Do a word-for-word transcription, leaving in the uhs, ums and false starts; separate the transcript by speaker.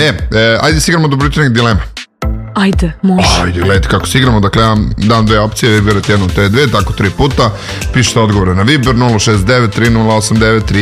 Speaker 1: e, ajde si igramo do brojčanih dilema.
Speaker 2: Ajde, može.
Speaker 1: Ajde, gledajte kako se igramo. Dakle, ja vam dam dve opcije, vi birate jednu te dve, tako tri puta. Pišite odgovore na Viber nula šest devet tri nula osam devet tri